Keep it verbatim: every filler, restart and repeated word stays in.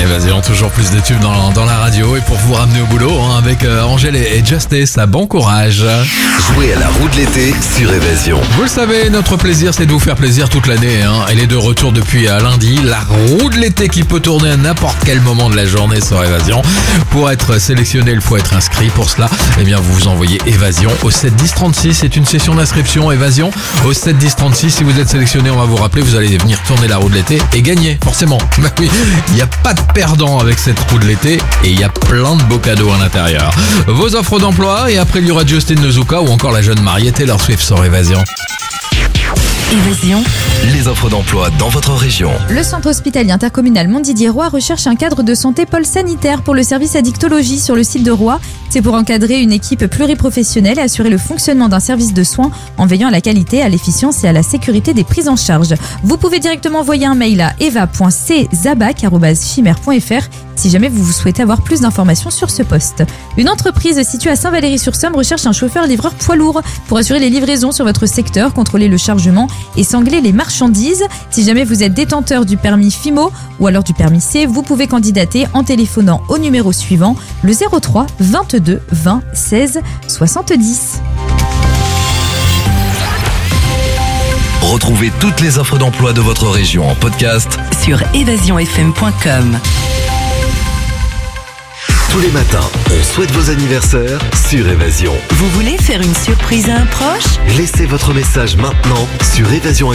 Évasion, toujours plus de tubes dans, dans la radio et pour vous ramener au boulot hein, avec euh, Angèle et, et Justice, bon courage. Jouez à la roue de l'été sur Évasion. Vous le savez, notre plaisir c'est de vous faire plaisir toute l'année. Hein. Elle est de retour depuis euh, lundi, la roue de l'été qui peut tourner à n'importe quel moment de la journée sur Évasion. Pour être sélectionné, il faut être inscrit. Pour cela, eh bien, vous vous envoyez Évasion au sept dix trente-six. C'est une session d'inscription Évasion au sept dix trente-six. Si vous êtes sélectionné, on va vous rappeler, vous allez venir tourner la roue de l'été et gagner, forcément. Bah oui, il n'y a pas de perdant avec cette roue de l'été et il y a plein de beaux cadeaux à l'intérieur. Vos offres d'emploi et après il y aura Justin Nezuka ou encore la jeune mariée Taylor Swift sur Évasion. Évasion. Les offres d'emploi dans votre région. Le centre hospitalier intercommunal Montdidier-Roy recherche un cadre de santé pôle sanitaire pour le service addictologie sur le site de Roy. C'est pour encadrer une équipe pluriprofessionnelle et assurer le fonctionnement d'un service de soins en veillant à la qualité, à l'efficience et à la sécurité des prises en charge. Vous pouvez directement envoyer un mail à eva point c zabac arobase chimère point f r si jamais vous souhaitez avoir plus d'informations sur ce poste. Une entreprise située à Saint-Valery-sur-Somme recherche un chauffeur-livreur poids lourd pour assurer les livraisons sur votre secteur, contrôler le chargement et cingler les marchandises. Si jamais vous êtes détenteur du permis F I M O ou alors du permis C, vous pouvez candidater en téléphonant au numéro suivant, le zéro trois vingt-deux vingt seize soixante-dix. Retrouvez toutes les offres d'emploi de votre région en podcast Sur évasion f m point com. tous les matins. On souhaite vos anniversaires sur Évasion. Vous voulez faire une surprise à un proche ? Laissez votre message maintenant sur évasion